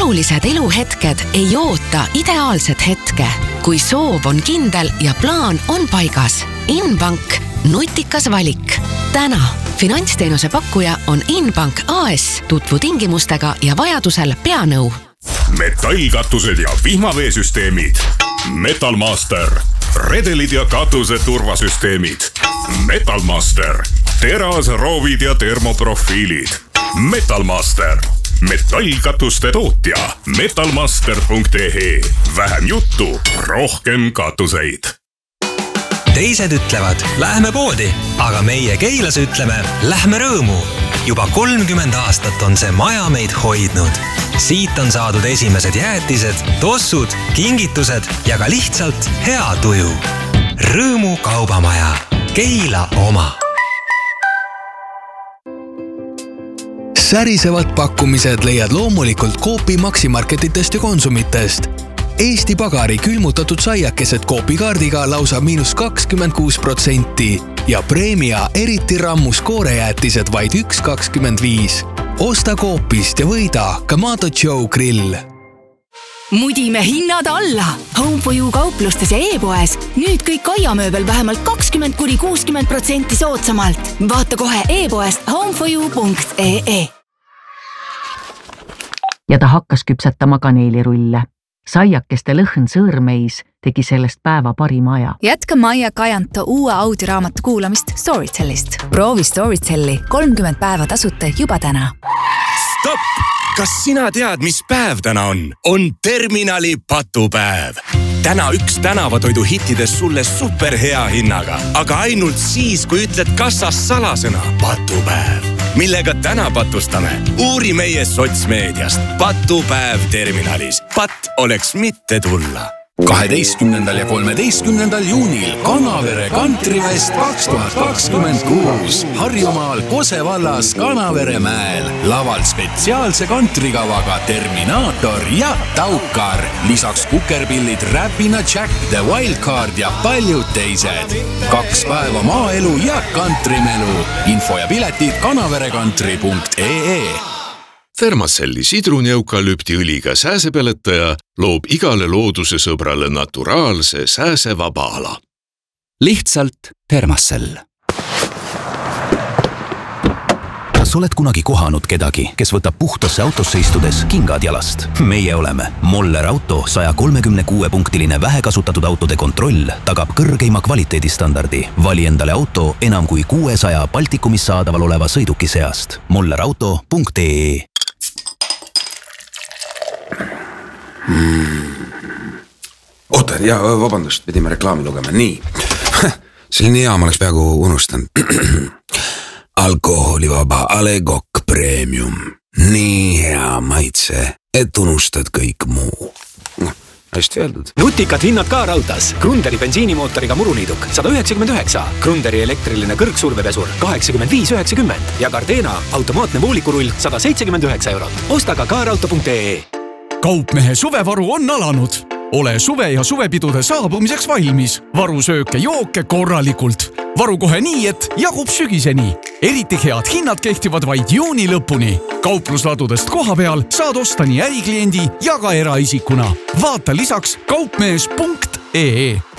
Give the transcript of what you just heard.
olulised eluhetked ei oota ideaalset hetke. Kui soov on kindel ja plaan on paigas. Inbank, nutikas valik. Täna finantsteenuse pakkuja on Inbank AS. Tutvu tingimustega ja vajadusel peanõu. Metallkatused ja vihmaveesüsteemid. Metalmaster. Redelid ja katuse turvasüsteemid. Metalmaster. Terasroovid ja termoprofiilid. Metalmaster. Metallkatuste tootja. Metalmaster.ee. Vähem juttu, rohkem katuseid. Teised ütlevad, lähme poodi, aga meie Keilas ütleme, lähme rõõmu. Juba 30 aastat on see maja meid hoidnud. Siit on saadud esimesed jäätised, tossud, kingitused ja ka lihtsalt hea tuju. Rõõmu kaubamaja. Keila oma. Särisevad pakkumised leiad loomulikult Coopi maksimarketitest ja konsumitest. Eesti Pagari külmutatud saiakesed Coopi kaardiga lausa -26% ja Preemia eriti rammus koorejäätised vaid 1,25. Osta Coopist ja võida Kamado Joe grill. Mudime hinnad alla! Home for You kauplustes ja e-poes. Nüüd kõik aiamööbel vähemalt 20–60% soodsamalt. Vaata kohe e-poest homeforyou.ee. Ja ta hakkas küpsetama kaneelirulle. Saiakeste lõhn sõõrmeis tegi sellest päeva parima aja. Jätka Maia Kajanto uue audioraamatu kuulamist Storytellist. Proovi Storytelli 30 päeva tasuta juba täna. Stopp! Kas sina tead, mis päev täna on? On Terminali patupäev. Täna üks tänavatoidu hittides sulle superhea hinnaga, aga ainult siis, kui ütled kassas salasõna patupäev. Millega täna patustame? Uuri meie sotsmeediast. Patupäev Terminalis. Pat oleks mitte tulla. 12. ja 13. juunil Kanavere Kantrifest 2026 Harjumaal Kose vallas Kanavere mäel. Laval spetsiaalse kantrikavaga Terminaator ja Taukar. Lisaks kukerpillid Räpina Jack, The Wildcard ja paljud teised. 2 päeva maaelu ja kantrimelu. Info ja piletid kanaverekantri.ee. Thermacelli sidruni-eukalüptiõliga sääsepeletaja loob igale looduse sõbrale naturaalse sääsevaba ala. Lihtsalt Thermacell. Kas oled kunagi kohanud kedagi, kes võtab puhtasse autosse istudes kingad jalast? Meie oleme. Moller Auto 136-punktiline vähekasutatud autode kontroll tagab kõrgeima kvaliteedistandardi. Vali endale auto enam kui 600 Baltikumis saadaval oleva sõiduki seast. mollerauto.ee. Oota, ja vabandust, pidime reklaami lugema. Nii, selline hea, ma oleks peaaegu unustanud. Alkoholivaba Alegok Premium. Nii hea maitse, et unustad kõik muu. Hästi öeldud. Nutikad hinnad ka rautas. Grunderi bensiinimootoriga muruniiduk 199, Grunderi elektriline kõrgsurvepesur 85,90 ja Gardena automaatne voolikurull 179 €. Osta ka rauta.ee. Kaupmehe suvevaru on alanud. Ole suve ja suvepidude saabumiseks valmis. Varu sööke jooke korralikult. Varu kohe nii, et jagub sügiseni. Eriti head hinnad kehtivad vaid juuni lõpuni. Kauplusladudest koha peal saad osta nii ärikliendi ja ka eraisikuna. Vaata lisaks kaupmees.ee.